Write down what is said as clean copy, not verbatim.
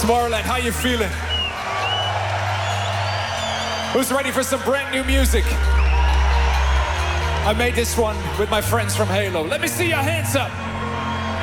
Tomorrowland, how you feeling? Who's ready for some brand new music? I made this one with my friends from Halo. Let me see your hands up.